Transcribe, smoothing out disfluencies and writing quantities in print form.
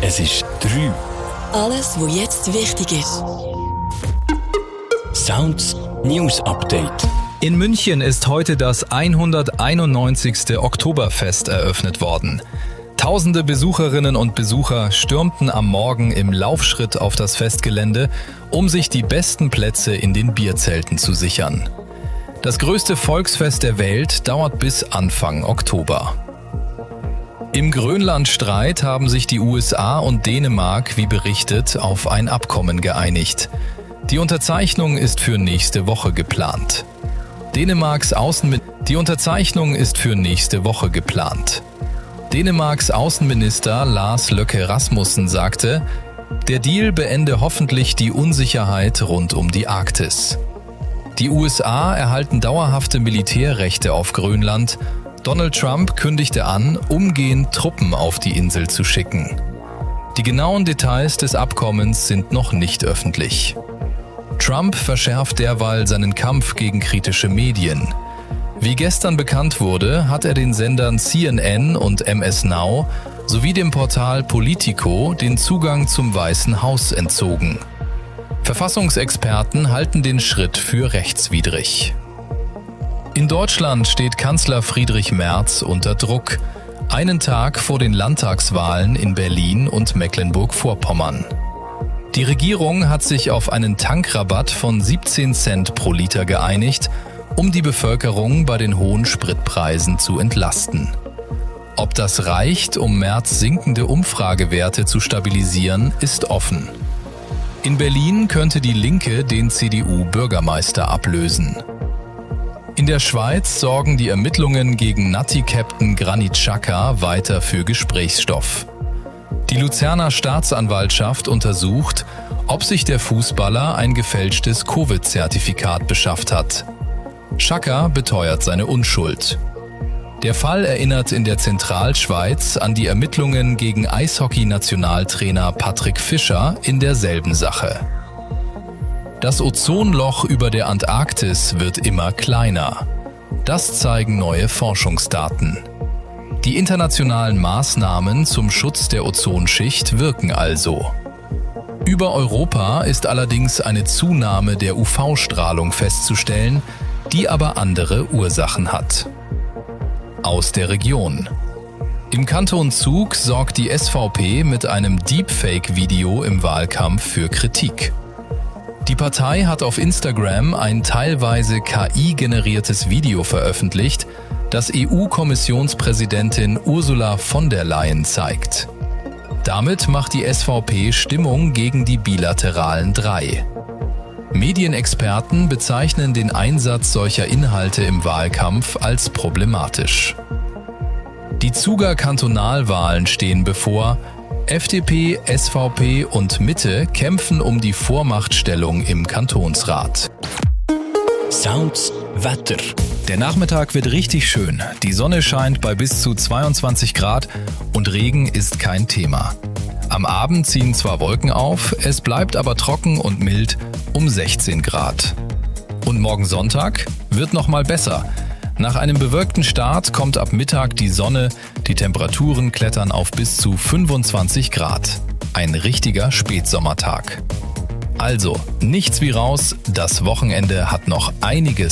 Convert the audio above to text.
Es ist 3. Alles, was jetzt wichtig ist. Sounds News Update. In München ist heute das 191. Oktoberfest eröffnet worden. Tausende Besucherinnen und Besucher stürmten am Morgen im Laufschritt auf das Festgelände, um sich die besten Plätze in den Bierzelten zu sichern. Das größte Volksfest der Welt dauert bis Anfang Oktober. Im Grönlandstreit haben sich die USA und Dänemark, wie berichtet, auf ein Abkommen geeinigt. Die Unterzeichnung ist für nächste Woche geplant. Dänemarks Außenminister Lars Løkke Rasmussen sagte, der Deal beende hoffentlich die Unsicherheit rund um die Arktis. Die USA erhalten dauerhafte Militärrechte auf Grönland. Donald Trump kündigte an, umgehend Truppen auf die Insel zu schicken. Die genauen Details des Abkommens sind noch nicht öffentlich. Trump verschärft derweil seinen Kampf gegen kritische Medien. Wie gestern bekannt wurde, hat er den Sendern CNN und MS Now sowie dem Portal Politico den Zugang zum Weißen Haus entzogen. Verfassungsexperten halten den Schritt für rechtswidrig. In Deutschland steht Kanzler Friedrich Merz unter Druck, einen Tag vor den Landtagswahlen in Berlin und Mecklenburg-Vorpommern. Die Regierung hat sich auf einen Tankrabatt von 17 Cent pro Liter geeinigt, um die Bevölkerung bei den hohen Spritpreisen zu entlasten. Ob das reicht, um Merz sinkende Umfragewerte zu stabilisieren, ist offen. In Berlin könnte die Linke den CDU-Bürgermeister ablösen. In der Schweiz sorgen die Ermittlungen gegen Nati-Captain Granit Xhaka weiter für Gesprächsstoff. Die Luzerner Staatsanwaltschaft untersucht, ob sich der Fußballer ein gefälschtes Covid-Zertifikat beschafft hat. Xhaka beteuert seine Unschuld. Der Fall erinnert in der Zentralschweiz an die Ermittlungen gegen Eishockey-Nationaltrainer Patrick Fischer in derselben Sache. Das Ozonloch über der Antarktis wird immer kleiner. Das zeigen neue Forschungsdaten. Die internationalen Maßnahmen zum Schutz der Ozonschicht wirken also. Über Europa ist allerdings eine Zunahme der UV-Strahlung festzustellen, die aber andere Ursachen hat. Aus der Region. Im Kanton Zug sorgt die SVP mit einem Deepfake-Video im Wahlkampf für Kritik. Die Partei hat auf Instagram ein teilweise KI-generiertes Video veröffentlicht, das EU-Kommissionspräsidentin Ursula von der Leyen zeigt. Damit macht die SVP Stimmung gegen die bilateralen Drei. Medienexperten bezeichnen den Einsatz solcher Inhalte im Wahlkampf als problematisch. Die Zuger Kantonalwahlen stehen bevor. FDP, SVP und Mitte kämpfen um die Vormachtstellung im Kantonsrat. Sounds Wetter. Der Nachmittag wird richtig schön. Die Sonne scheint bei bis zu 22 Grad und Regen ist kein Thema. Am Abend ziehen zwar Wolken auf, es bleibt aber trocken und mild um 16 Grad. Und morgen Sonntag wird noch mal besser. Nach einem bewölkten Start kommt ab Mittag die Sonne, die Temperaturen klettern auf bis zu 25 Grad. Ein richtiger Spätsommertag. Also, nichts wie raus, das Wochenende hat noch einiges